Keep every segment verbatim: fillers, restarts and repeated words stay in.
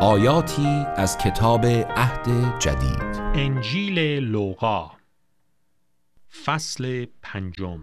آیاتی از کتاب عهد جدید. انجیل لوقا فصل پنجم.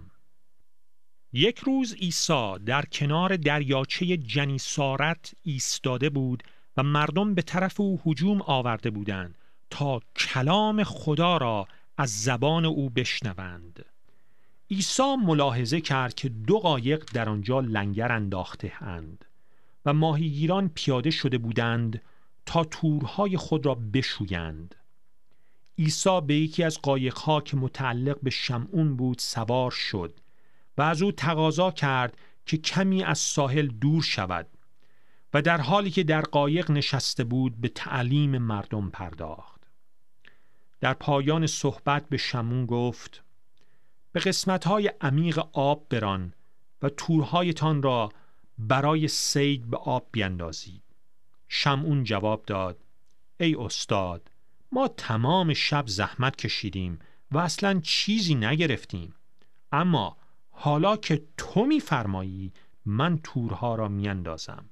یک روز عیسی در کنار دریاچه جنیسارت ایستاده بود و مردم به طرف او هجوم آورده بودند تا کلام خدا را از زبان او بشنوند. عیسی ملاحظه کرد که دو قایق در آنجا لنگر انداخته اند و ماهیگیران پیاده شده بودند تا تورهای خود را بشویند. عیسی به یکی از قایق‌ها که متعلق به شمعون بود سوار شد و از او تقاضا کرد که کمی از ساحل دور شود و در حالی که در قایق نشسته بود به تعلیم مردم پرداخت. در پایان صحبت به شمعون گفت: به قسمت‌های عمیق آب بران و تورهایتان را برای صید به آب بیندازید. شمعون جواب داد: ای استاد، ما تمام شب زحمت کشیدیم و اصلاً چیزی نگرفتیم، اما حالا که تو می‌فرمایی من تورها را میاندازم.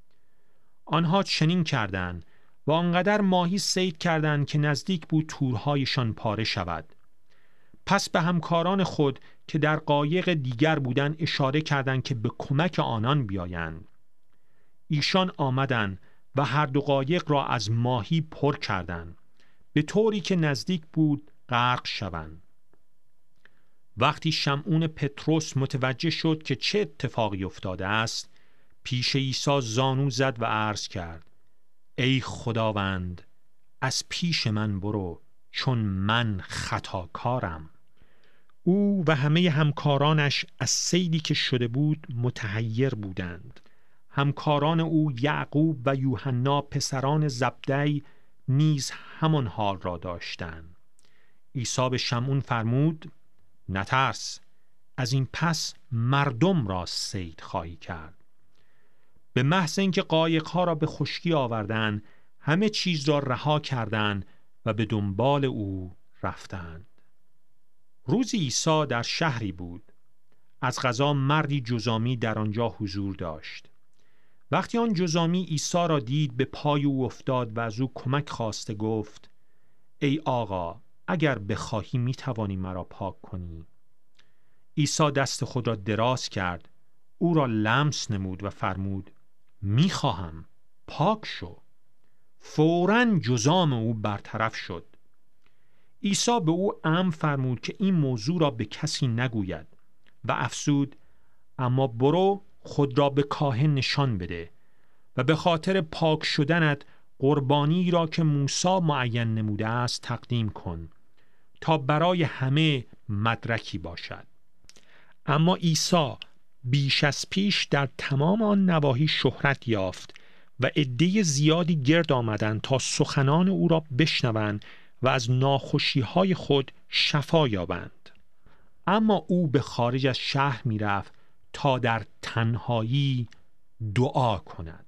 آنها چنین کردند و آنقدر ماهی صید کردند که نزدیک بود تورهایشان پاره شود. پس به همکاران خود که در قایق دیگر بودند اشاره کردند که به کمک آنان بیایند. ایشان آمدند و هر دو قایق را از ماهی پر کردند به طوری که نزدیک بود غرق شوند. وقتی شمعون پطرس متوجه شد که چه اتفاقی افتاده است، پیش عیسی زانو زد و عرض کرد: ای خداوند، از پیش من برو، چون من خطاکارم. او و همه همکارانش از صیدی که شده بود متحیر بودند. همکاران او یعقوب و یوحنا پسران زبدی نیز همان حال را داشتند. عیسی به شمعون فرمود: نترس، از این پس مردم را صید خواهی کرد. به محض اینکه قایق‌ها را به خشکی آوردند، همه چیز را رها کردند و به دنبال او رفتند. روزی عیسی در شهری بود. از قضا مردی جذامی در آنجا حضور داشت. وقتی آن جذامی عیسی را دید به پای او افتاد و از او کمک خواسته گفت: ای آقا، اگر بخواهی میتوانی مرا پاک کنی. عیسی دست خود را دراز کرد، او را لمس نمود و فرمود: میخواهم، پاک شو. فوراً جذام او برطرف شد. عیسی به او امر فرمود که این موضوع را به کسی نگوید و افزود: اما برو خود را به کاهن نشان بده و به خاطر پاک شدنت قربانی را که موسی معین نموده است تقدیم کن تا برای همه مدرکی باشد. اما عیسی بیش از پیش در تمام آن نواحی شهرت یافت و عده زیادی گرد آمدند تا سخنان او را بشنوند و از ناخوشی‌های خود شفا یابند. اما او به خارج از شهر می رفت تا در تنهایی دعا کند.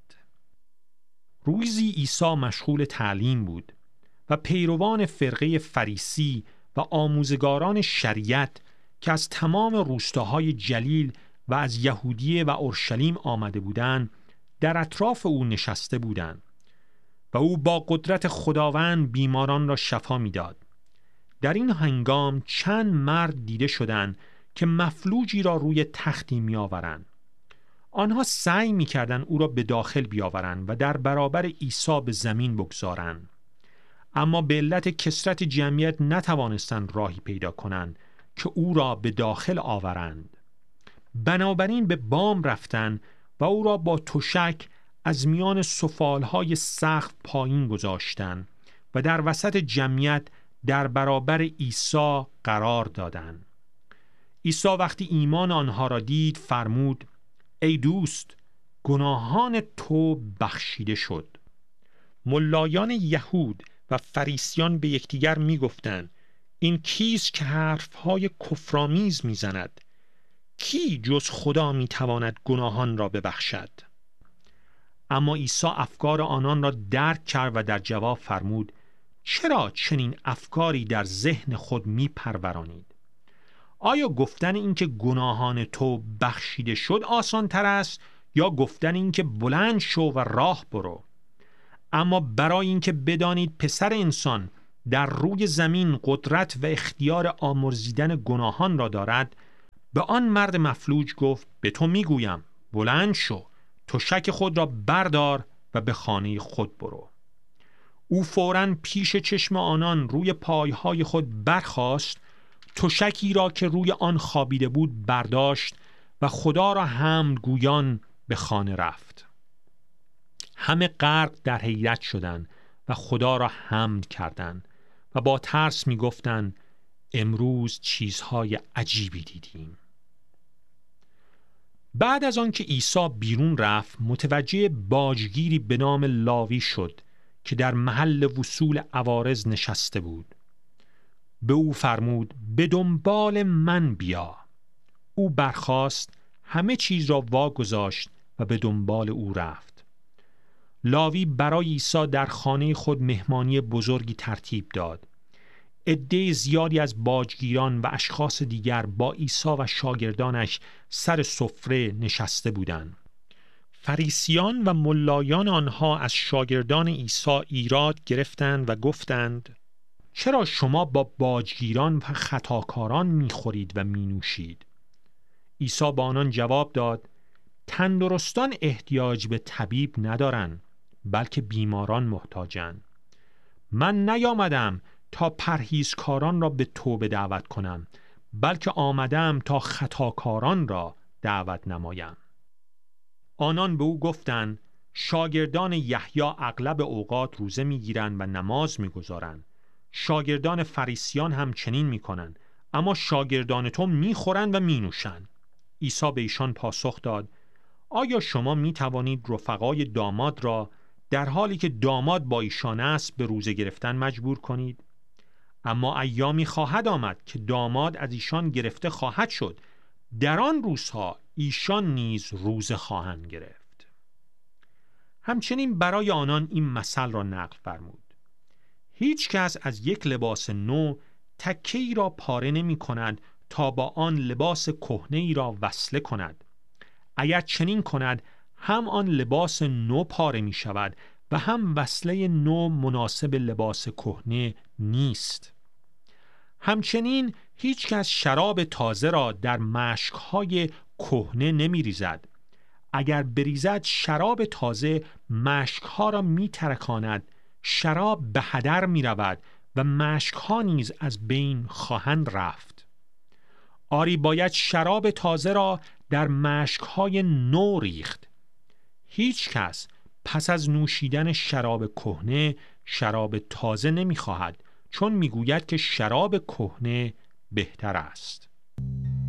روزی عیسی مشغول تعلیم بود و پیروان فرقه فریسی و آموزگاران شریعت که از تمام روستاهای جلیل و از یهودیه و اورشلیم آمده بودند در اطراف او نشسته بودند و او با قدرت خداوند بیماران را شفا میداد. در این هنگام چند مرد دیده شدند که مفلوجی را روی تختی می آورند. آنها سعی می کردند او را به داخل بیاورند و در برابر عیسی به زمین بگذارند، اما به علت کثرت جمعیت نتوانستند راهی پیدا کنند که او را به داخل آورند. بنابراین به بام رفتند و او را با تشک از میان سفالهای سقف پایین گذاشتند و در وسط جمعیت در برابر عیسی قرار دادند. عیسی وقتی ایمان آنها را دید فرمود: ای دوست، گناهان تو بخشیده شد. ملایان یهود و فریسیان به یکدیگر می گفتند: این کیست که حرفهای کفرآمیز می زند؟ کی جز خدا می تواند گناهان را ببخشد؟ اما عیسی افکار آنان را درک کرد و در جواب فرمود: چرا چنین افکاری در ذهن خود می پرورانید؟ آیا گفتن این که گناهان تو بخشیده شد آسان تر است یا گفتن این که بلند شو و راه برو؟ اما برای اینکه بدانید پسر انسان در روی زمین قدرت و اختیار آمرزیدن گناهان را دارد، به آن مرد مفلوج گفت به تو میگویم بلند شو، تشک خود را بردار و به خانه خود برو. او فوراً پیش چشم آنان روی پایهای خود برخاست، تشکی را که روی آن خوابیده بود برداشت و خدا را حمد گویان به خانه رفت. همه غرق در حیرت شدند و خدا را حمد کردند و با ترس می گفتند امروز چیزهای عجیبی دیدیم. بعد از آن که عیسی بیرون رفت، متوجه باجگیری به نام لاوی شد که در محل وصول عوارض نشسته بود. به او فرمود به دنبال من بیا. او برخاست، همه چیز را واگذاشت و به دنبال او رفت. لاوی برای عیسی در خانه خود مهمانی بزرگی ترتیب داد. عده زیادی از باجگیران و اشخاص دیگر با عیسی و شاگردانش سر سفره نشسته بودند. فریسیان و ملایان آنها از شاگردان عیسی ایراد گرفتند و گفتند چرا شما با باجگیران و خطاکاران میخورید و مینوشید؟ عیسی با آنان جواب داد تندرستان احتیاج به طبیب ندارند، بلکه بیماران محتاجند. من نیامدم تا پرهیزکاران را به توبه دعوت کنم، بلکه آمدم تا خطاکاران را دعوت نمایم. آنان به او گفتند شاگردان یحیی اغلب اوقات روزه میگیرند و نماز میگذارند. شاگردان فریسیان هم چنین میکنند، اما شاگردان تو میخورند و مینوشند. عیسی به ایشان پاسخ داد آیا شما میتوانید رفقای داماد را در حالی که داماد با ایشان است به روزه گرفتن مجبور کنید؟ اما ایامی خواهد آمد که داماد از ایشان گرفته خواهد شد، در آن روزها ایشان نیز روزه خواهند گرفت. همچنین برای آنان این مثل را نقل فرمود. هیچ کس از یک لباس نو تکه‌ای را پاره نمی کند تا با آن لباس کهنه‌ای را وصله کند. اگر چنین کند هم آن لباس نو پاره می شود و هم وصله نو مناسب لباس کهنه نیست. همچنین هیچ کس شراب تازه را در مشک‌های کهنه نمی ریزد. اگر بریزد شراب تازه مشک‌ها را می ترکاند، شراب به هدر می رود و مشک‌ها نیز از بین خواهند رفت. آری باید شراب تازه را در مشک‌های نو ریخت. هیچ کس پس از نوشیدن شراب کهنه شراب تازه نمی خواهد، چون می گوید که شراب کهنه بهتر است.